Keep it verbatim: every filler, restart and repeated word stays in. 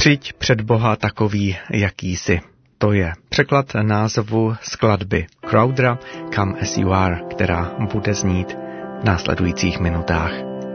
Přijď před Boha takový, jaký jsi. To je překlad názvu skladby Crowdera Come As You Are, která bude znít v následujících minutách.